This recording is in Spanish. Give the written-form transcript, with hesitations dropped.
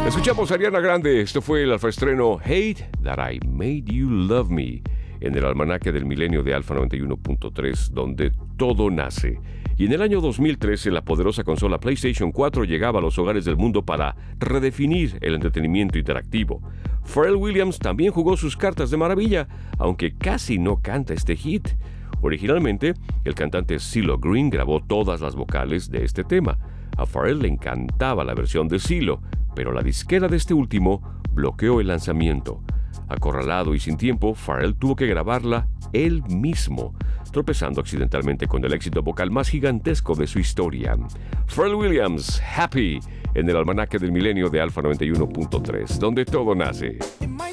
Escuchamos a Ariana Grande. Esto fue el alfa estreno Hate That I Made You Love Me en el almanaque del milenio de Alfa 91.3, donde todo nace. Y en el año 2013, la poderosa consola PlayStation 4 llegaba a los hogares del mundo para redefinir el entretenimiento interactivo. Pharrell Williams también jugó sus cartas de maravilla, aunque casi no canta este hit. Originalmente, el cantante CeeLo Green grabó todas las vocales de este tema. A Pharrell le encantaba la versión de CeeLo, pero la disquera de este último bloqueó el lanzamiento. Acorralado y sin tiempo, Pharrell tuvo que grabarla él mismo, tropezando accidentalmente con el éxito vocal más gigantesco de su historia. Pharrell Williams, Happy, en el almanaque del milenio de Alfa 91.3, donde todo nace.